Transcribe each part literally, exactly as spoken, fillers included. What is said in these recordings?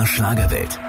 Schlagerwelt.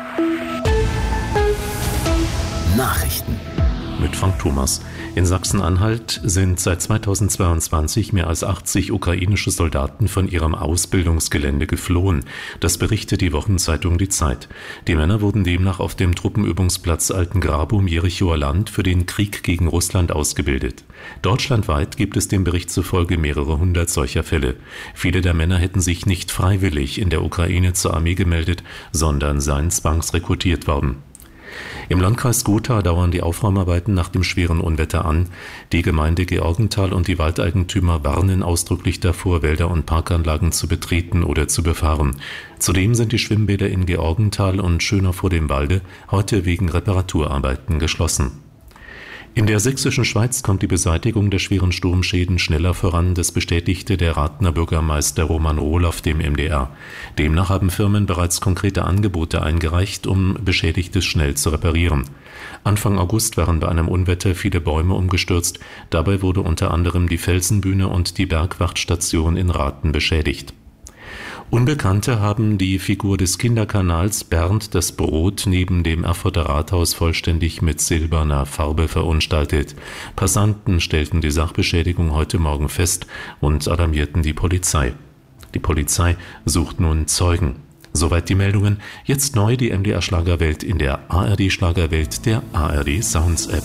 Nachrichten mit Frank Thomas. In Sachsen-Anhalt sind seit zweitausendzweiundzwanzig mehr als achtzig ukrainische Soldaten von ihrem Ausbildungsgelände geflohen. Das berichtet die Wochenzeitung Die Zeit. Die Männer wurden demnach auf dem Truppenübungsplatz Altengrabe um Jerichoer Land für den Krieg gegen Russland ausgebildet. Deutschlandweit gibt es dem Bericht zufolge mehrere hundert solcher Fälle. Viele der Männer hätten sich nicht freiwillig in der Ukraine zur Armee gemeldet, sondern seien zwangsrekrutiert worden. Im Landkreis Gotha dauern die Aufräumarbeiten nach dem schweren Unwetter an. Die Gemeinde Georgenthal und die Waldeigentümer warnen ausdrücklich davor, Wälder und Parkanlagen zu betreten oder zu befahren. Zudem sind die Schwimmbäder in Georgenthal und Schöner vor dem Walde heute wegen Reparaturarbeiten geschlossen. In der sächsischen Schweiz kommt die Beseitigung der schweren Sturmschäden schneller voran, das bestätigte der Ratner Bürgermeister Roman Rohloff dem M D R. Demnach haben Firmen bereits konkrete Angebote eingereicht, um Beschädigtes schnell zu reparieren. Anfang August waren bei einem Unwetter viele Bäume umgestürzt. Dabei wurde unter anderem die Felsenbühne und die Bergwachtstation in Rathen beschädigt. Unbekannte haben die Figur des Kinderkanals Bernd das Brot neben dem Erfurter Rathaus vollständig mit silberner Farbe verunstaltet. Passanten stellten die Sachbeschädigung heute Morgen fest und alarmierten die Polizei. Die Polizei sucht nun Zeugen. Soweit die Meldungen. Jetzt neu die M D R Schlagerwelt in der A R D Schlagerwelt, der A R D Sounds App.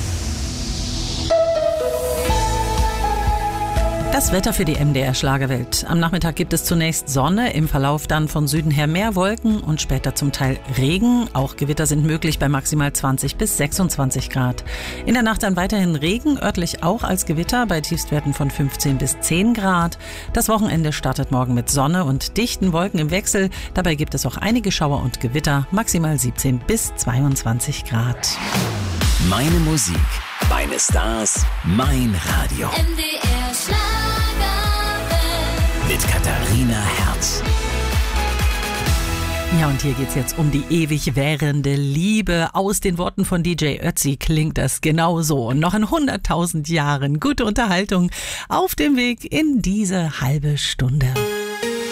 Das Wetter für die M D R Schlagerwelt. Am Nachmittag gibt es zunächst Sonne, im Verlauf dann von Süden her mehr Wolken und später zum Teil Regen. Auch Gewitter sind möglich bei maximal zwanzig bis sechsundzwanzig Grad. In der Nacht dann weiterhin Regen, örtlich auch als Gewitter bei Tiefstwerten von fünfzehn bis zehn Grad. Das Wochenende startet morgen mit Sonne und dichten Wolken im Wechsel. Dabei gibt es auch einige Schauer und Gewitter, maximal siebzehn bis zweiundzwanzig Grad. Meine Musik, meine Stars, mein Radio. M D R Schlagerwelt. Mit Katharina Herz. Ja, und hier geht's jetzt um die ewig währende Liebe. Aus den Worten von D J Ötzi klingt das genau so. Und noch in hunderttausend Jahren gute Unterhaltung auf dem Weg in diese halbe Stunde.